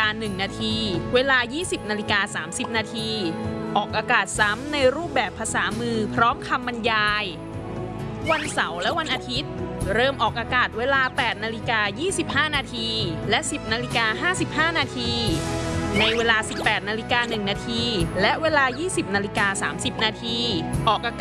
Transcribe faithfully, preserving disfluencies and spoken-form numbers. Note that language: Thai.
หนึ่งนาทีเวลา ยี่สิบนาฬิกาสามสิบนาทีออกอากาศซ้ำในรูปแบบภาษามือพร้อมคำบรรยายวันเสาร์และวันอาทิตย์เริ่มออกอากาศเวลา แปดนาฬิกายี่สิบห้านาทีและ สิบนาฬิกาห้าสิบห้านาทีในเวลา สิบแปดนาฬิกาหนึ่งนาทีและเวลา ยี่สิบนาฬิกาสามสิบนาทีออกอากาศ